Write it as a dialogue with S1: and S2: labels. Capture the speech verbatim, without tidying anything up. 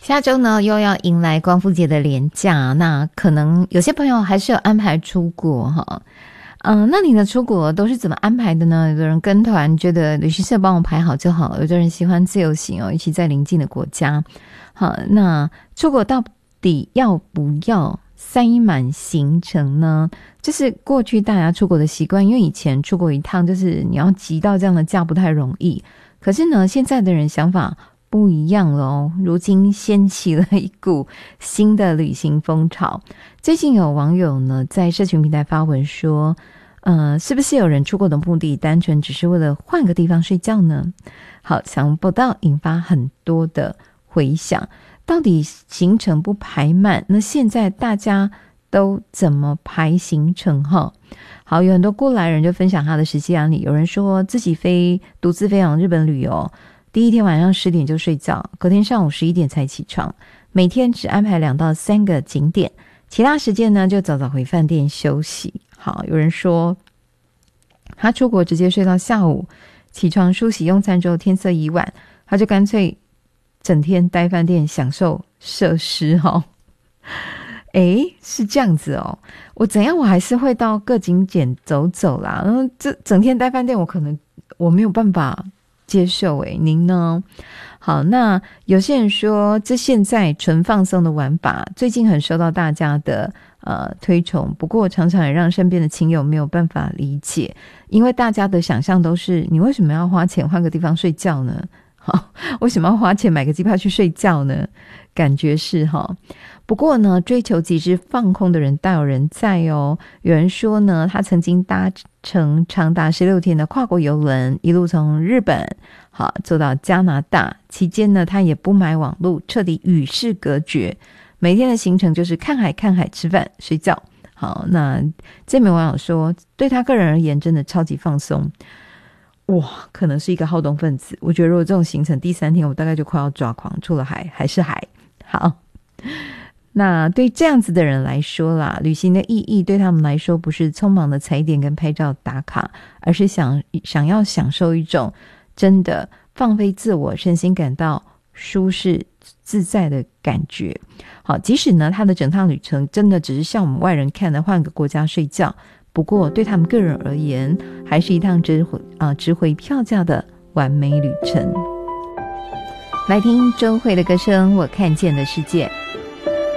S1: 下周呢又要迎来光复节的连假，那可能有些朋友还是有安排出国哈。嗯，那你的出国都是怎么安排的呢？有的人跟团觉得旅行社帮我排好就好，有的人喜欢自由行哦，一起在邻近的国家。好，那出国到底要不要塞满行程呢？这是过去大家出国的习惯，因为以前出国一趟就是你要集到这样的假不太容易，可是呢现在的人想法不一样了哦，如今掀起了一股新的旅行风潮。最近有网友呢在社群平台发文说，呃，是不是有人出国的目的单纯只是为了换个地方睡觉呢？好，想不到引发很多的回响。到底行程不排满，那现在大家都怎么排行程哈？好，有很多过来人就分享他的实际案例，有人说自己飞独自飞往日本旅游，第一天晚上十点就睡觉，隔天上午十一点才起床，每天只安排两到三个景点，其他时间呢就早早回饭店休息。好，有人说他出国直接睡到下午，起床梳洗用餐之后天色已晚，他就干脆整天待饭店享受设施哦。诶，是这样子哦，我怎样我还是会到各景点走走啦，然后这整天待饭店我可能我没有办法接受诶，您呢？好，那有些人说这现在纯放松的玩法最近很受到大家的呃推崇，不过常常也让身边的亲友没有办法理解，因为大家的想象都是你为什么要花钱换个地方睡觉呢？好，为什么要花钱买个机票去睡觉呢？感觉是哈。不过呢，追求极致放空的人大有人在哦。有人说呢，他曾经搭乘长达十六天的跨国邮轮，一路从日本好坐到加拿大，期间呢，他也不买网路，彻底与世隔绝。每天的行程就是看海、看海、吃饭、睡觉。好，那这名网友说，对他个人而言，真的超级放松。哇，可能是一个好动分子。我觉得如果这种行程第三天，我大概就快要抓狂，除了海还是海。好。那对这样子的人来说啦，旅行的意义对他们来说不是匆忙的踩点跟拍照打卡，而是想想要享受一种真的放飞自我，身心感到舒适自在的感觉。好，即使呢他的整趟旅程真的只是像我们外人看的换个国家睡觉，不过对他们个人而言，还是一趟值回啊值回票价的完美旅程。来听周蕙的歌声，我看见的世界。